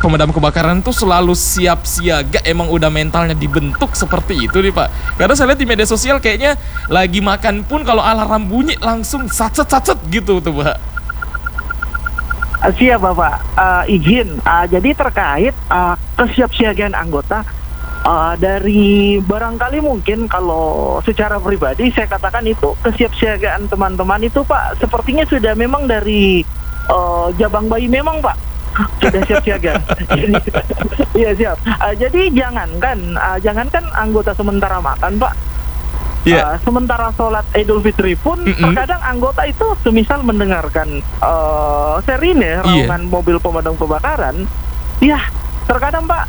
pemadam kebakaran tuh selalu siap siaga, emang udah mentalnya dibentuk seperti itu nih Pak. Karena saya lihat di media sosial kayaknya lagi makan pun kalau alarm bunyi langsung sacet gitu tuh Pak. Siap Bapak, izin. Jadi terkait kesiapsiagaan anggota, dari barangkali mungkin kalau secara pribadi saya katakan itu kesiapsiagaan teman-teman itu Pak, sepertinya sudah memang dari jabang bayi memang Pak, sudah siap siaga. Iya siap. Jadi jangankan anggota sementara makan Pak. Sementara sholat Idul Fitri pun terkadang anggota itu semisal mendengarkan sirine raungan mobil pemadam kebakaran, ya terkadang Pak,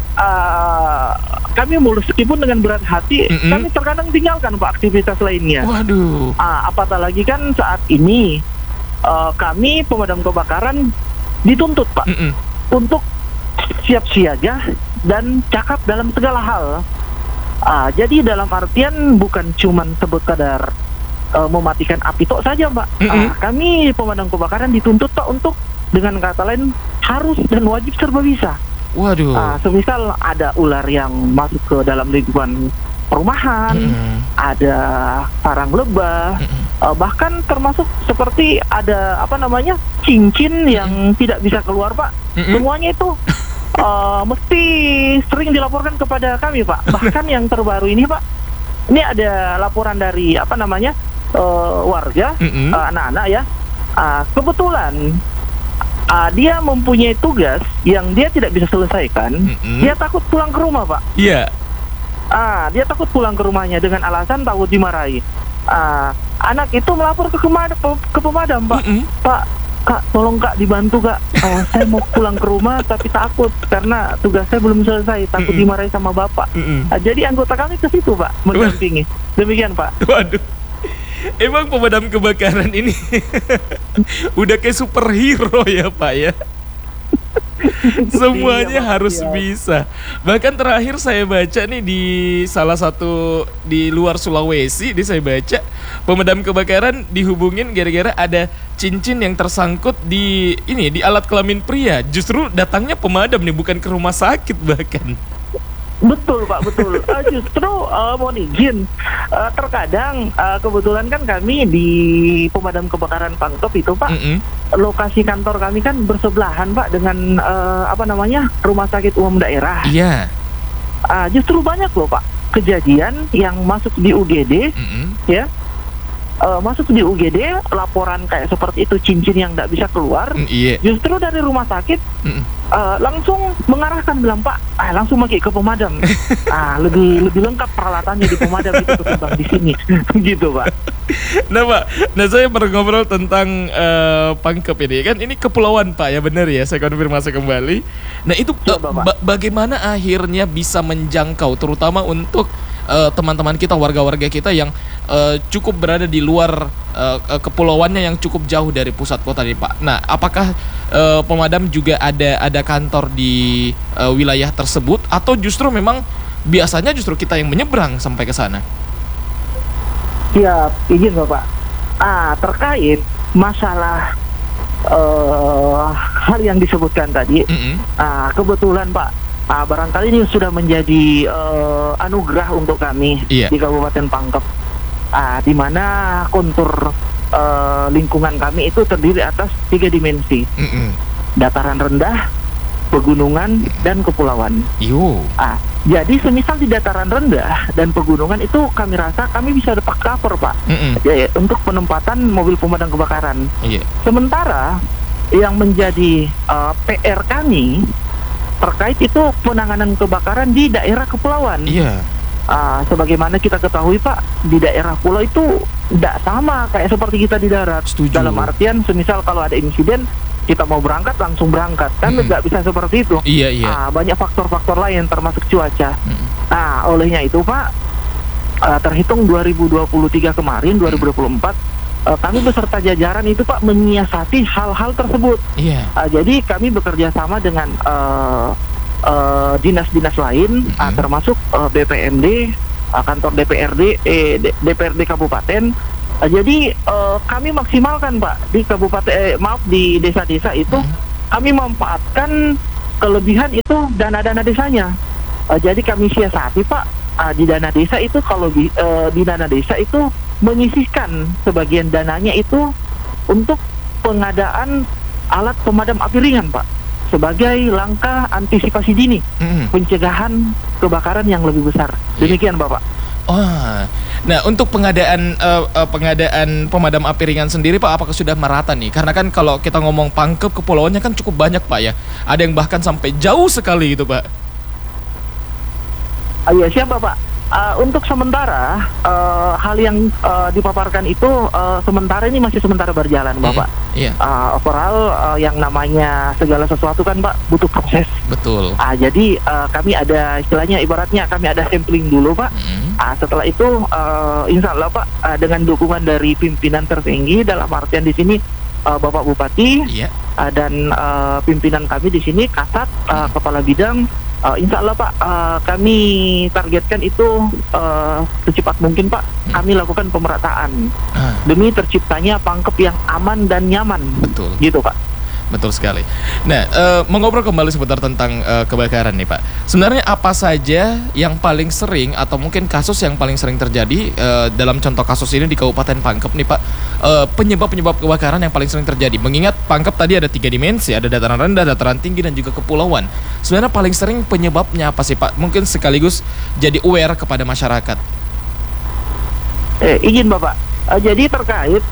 kami meskipun dengan berat hati, kami terkadang tinggalkan Pak aktivitas lainnya. Waduh. Apatah lagi kan saat ini kami pemadam kebakaran dituntut Pak untuk siap siaga dan cakap dalam segala hal. Jadi dalam artian bukan cuman sebut kadar mematikan api tok saja Pak. Kami pemadam kebakaran dituntut Pak untuk dengan kata lain harus dan wajib serba bisa. Waduh. Semisal ada ular yang masuk ke dalam lingkungan perumahan, ada sarang lebah, bahkan termasuk seperti ada cincin yang tidak bisa keluar Pak. Semuanya itu mesti sering dilaporkan kepada kami Pak. Bahkan yang terbaru ini Pak, ini ada laporan dari warga, anak-anak ya. Kebetulan dia mempunyai tugas yang dia tidak bisa selesaikan. Dia takut pulang ke rumah Pak. Iya. Dia takut pulang ke rumahnya dengan alasan takut dimarahi. Anak itu melapor ke pemadam Pak. Pak, Kak, tolong Kak dibantu Kak. Saya mau pulang ke rumah tapi takut karena tugas saya belum selesai, takut dimarahi sama bapak. Jadi anggota kami ke situ Pak, mendampingi. Demikian Pak. Waduh. Emang pemadam kebakaran ini udah kayak superhero ya Pak ya. Semuanya harus bisa. Bahkan terakhir saya baca nih di salah satu di luar Sulawesi, saya baca pemadam kebakaran dihubungin gara-gara ada cincin yang tersangkut di alat kelamin pria. Justru datangnya pemadam nih, bukan ke rumah sakit bahkan. Betul Pak, betul. Justru mohon izin, terkadang kebetulan kan kami di pemadam kebakaran Pangkep itu Pak, lokasi kantor kami kan bersebelahan Pak dengan rumah sakit umum daerah. Iya. Justru banyak loh Pak kejadian yang masuk di UGD, ya. Masuk di UGD laporan kayak seperti itu, cincin yang tidak bisa keluar. Justru dari rumah sakit langsung mengarahkan, bilang Pak, langsung pakai ke pemadam. Lebih lengkap peralatannya di pemadam itu ketimbang di sini. Gitu Pak. Nah Pak, saya pernah ngobrol tentang Pangkep ini kan, ini kepulauan Pak ya, benar ya, saya konfirmasi kembali. Nah itu bagaimana akhirnya bisa menjangkau, terutama untuk teman-teman kita, warga-warga kita yang cukup berada di luar kepulauannya yang cukup jauh dari pusat kota nih Pak. Nah, apakah pemadam juga ada kantor di wilayah tersebut, atau justru memang biasanya justru kita yang menyeberang sampai ke sana? Siap, izin Bapak. Terkait masalah hal yang disebutkan tadi, kebetulan Pak, barangkali ini sudah menjadi anugerah untuk kami di Kabupaten Pangkep, di mana kontur lingkungan kami itu terdiri atas 3 dimensi, dataran rendah, pegunungan, dan kepulauan. Jadi semisal di dataran rendah dan pegunungan itu kami rasa kami bisa dapat cover Pak, untuk penempatan mobil pemadam kebakaran. Sementara yang menjadi PR kami terkait itu penanganan kebakaran di daerah kepulauan. Sebagaimana kita ketahui Pak, di daerah pulau itu tidak sama kayak seperti kita di darat. Setuju. Dalam artian semisal kalau ada insiden, kita mau berangkat langsung berangkat, kan nggak bisa seperti itu. Banyak faktor-faktor lain termasuk cuaca. Olehnya itu Pak, terhitung 2023 kemarin, 2024, kami beserta jajaran itu Pak menyiasati hal-hal tersebut. Jadi kami bekerja sama dengan dinas-dinas lain, termasuk BPMD, kantor DPRD Kabupaten. Jadi kami maksimalkan Pak di kabupaten, di desa-desa itu kami memanfaatkan kelebihan itu dana-dana desanya. Jadi kami siasati Pak, di dana desa itu kalau di dana desa itu menyisihkan sebagian dananya itu untuk pengadaan alat pemadam api ringan Pak, sebagai langkah antisipasi dini, pencegahan kebakaran yang lebih besar. Demikian Bapak. Oh, nah untuk pengadaan pemadam api ringan sendiri Pak, apakah sudah merata nih? Karena kan kalau kita ngomong Pangkep, kepulauannya kan cukup banyak Pak ya. Ada yang bahkan sampai jauh sekali itu Pak. Iya siapa Pak? Untuk sementara hal yang dipaparkan itu sementara ini masih sementara berjalan Bapak. Overall yang namanya segala sesuatu kan Pak butuh proses. Betul. Jadi kami ada istilahnya, ibaratnya kami ada sampling dulu Pak. Setelah itu insya Allah Pak dengan dukungan dari pimpinan tertinggi, dalam artian di sini Bapak Bupati dan pimpinan kami di sini Kasat, Kepala Bidang. Insya Allah Pak, kami targetkan itu secepat mungkin Pak, kami lakukan pemerataan demi terciptanya Pangkep yang aman dan nyaman. Betul. Gitu Pak. Betul sekali. Nah, mengobrol kembali seputar tentang kebakaran nih Pak. Sebenarnya apa saja yang paling sering atau mungkin kasus yang paling sering terjadi dalam contoh kasus ini di Kabupaten Pangkep nih Pak, penyebab-penyebab kebakaran yang paling sering terjadi? Mengingat Pangkep tadi ada 3 dimensi, ada dataran rendah, dataran tinggi, dan juga kepulauan. Sebenarnya paling sering penyebabnya apa sih Pak? Mungkin sekaligus jadi aware kepada masyarakat. Izin Bapak. Jadi terkait